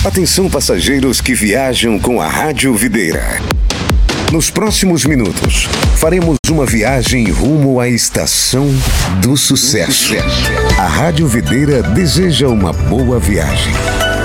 Atenção, passageiros que viajam com a Rádio Videira. Nos próximos minutos, faremos uma viagem rumo à Estação do Sucesso. A Rádio Videira deseja uma boa viagem.